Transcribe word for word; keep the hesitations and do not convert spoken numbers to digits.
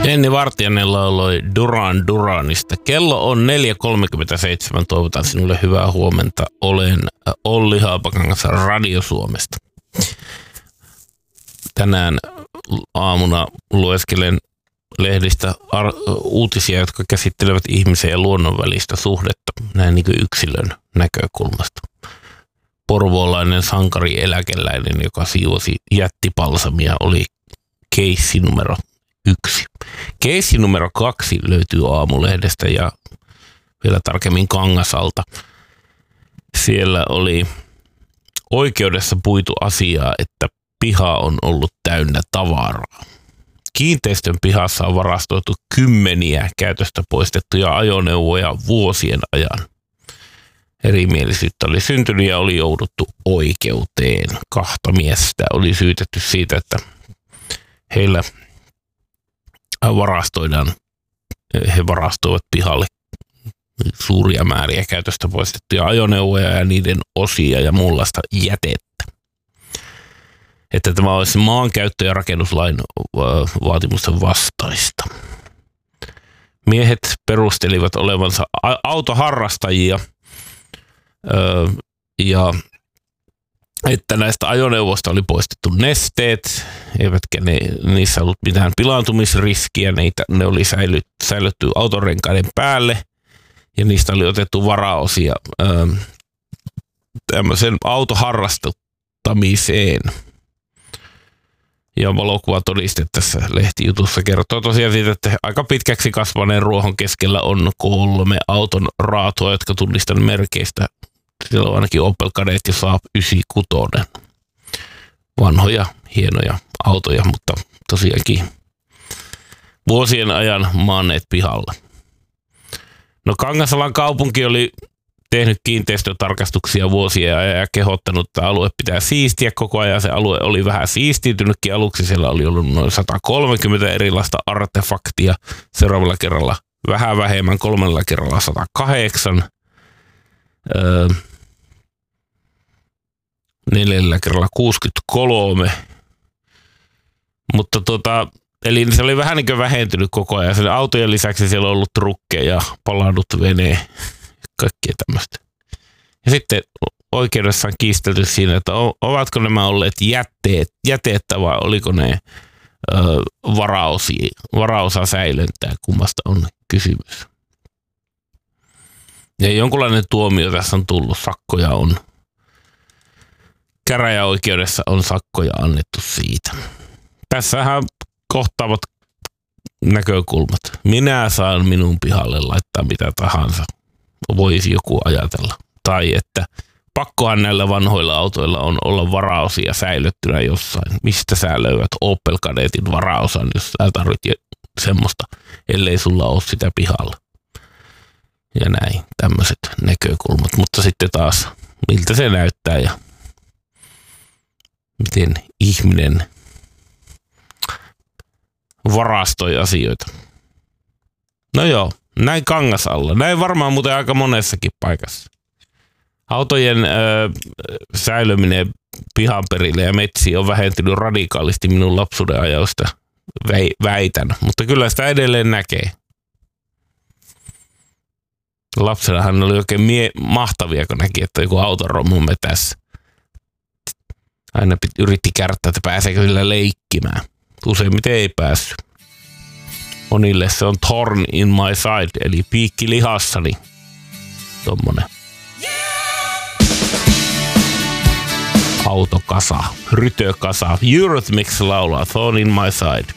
Jenni Vartiainen lauloi Duran Duranista. Kello on neljä kolmekymmentäseitsemän. Toivotan sinulle hyvää huomenta. Olen Olli Haapakangas Radio Suomesta. Tänään aamuna lueskelen lehdistä ar- uutisia, jotka käsittelevät ihmisen ja luonnon välistä suhdetta näin niin kuin yksilön näkökulmasta. Porvoolainen sankari eläkeläinen, joka siivosi jättipalsamia, oli keissi numero yksi. Keissi numero kaksi löytyy Aamulehdestä ja vielä tarkemmin Kangasalta. Siellä oli oikeudessa puitu asiaa, että piha on ollut täynnä tavaraa. Kiinteistön pihassa on varastoitu kymmeniä käytöstä poistettuja ajoneuvoja vuosien ajan. Erimielisyyttä oli syntynyt ja oli jouduttu oikeuteen. Kahta miestä oli syytetty siitä, että heillä varastoidaan, he varastoivat pihalle suuria määriä käytöstä poistettuja ajoneuvoja ja niiden osia ja muunlaista jätettä. Että tämä olisi maankäyttö- ja rakennuslain vaatimusten vastaista. Miehet perustelivat olevansa autoharrastajia ja että näistä ajoneuvoista oli poistettu nesteet, eivätkä ne, niissä ollut mitään pilaantumisriskiä, niitä, ne oli säily, säilytty autorenkaiden päälle ja niistä oli otettu varaosia ö, tämmöisen autoharrastuttamiseen. Ja valokuvatodiste tässä lehtijutussa kertoo tosiaan siitä, että aika pitkäksi kasvaneen ruohon keskellä on kolme auton raatoa, jotka tunnistan merkeistä. Siellä on ainakin Opel Kadett ja Saab yhdeksänkymmentäkuusi. Vanhoja, hienoja autoja, mutta tosiaankin vuosien ajan maanneet pihalla. No Kangasalan kaupunki oli tehnyt kiinteistötarkastuksia vuosia ajan ja kehottanut, että alue pitää siistiä koko ajan. Se alue oli vähän siistiytynytkin aluksi. Siellä oli ollut noin sata kolmekymmentä erilaista artefaktia. Seuraavalla kerralla vähän vähemmän, kolmannella kerralla sata kahdeksan. Öö, neljällä kerralla kuusikymmentäkolme. Mutta tota, eli se oli vähän niin kuin vähentynyt koko ajan. Sen autojen lisäksi siellä on ollut trukkeja ja palannut vene, kaikkea tämmöistä. Ja sitten oikeudessa on kiistelty siinä, että ovatko nämä olleet jätteet, jätettä vai oliko ne ö, varaosia, varaosa säilöntää, kummasta on kysymys. Ja jonkunlainen tuomio tässä on tullut, sakkoja on. Käräjäoikeudessa on sakkoja annettu siitä. Tässähän kohtaavat näkökulmat. Minä saan minun pihalle laittaa mitä tahansa. Voisi joku ajatella. Tai että pakkohan näillä vanhoilla autoilla on olla varaosia säilyttynä jossain. Mistä sä löydät Opel Kadettin varaosan, jos sä tarvitset semmoista, ellei sulla ole sitä pihalla. Ja näin, tämmöiset näkökulmat. Mutta sitten taas, miltä se näyttää ja miten ihminen varastoi asioita. No joo, näin Kangasalla. Näin varmaan muuten aika monessakin paikassa. Autojen ö, säilyminen pihan perille ja metsiin on vähentynyt radikaalisti minun lapsuuden ajoista, väitän. Mutta kyllä sitä edelleen näkee. Lapsenahan oli oikein mie- mahtavia, kun näki, että joku autorommu metässä. Aina pit- yritti kärttää, että pääseekö sillä leikkimään. Useimmiten ei päässyt. Monille se on thorn in my side, eli piikki lihassani. Tommonen. Autokasa, rytökasa. Eurythmics laulaa Thorn in my side.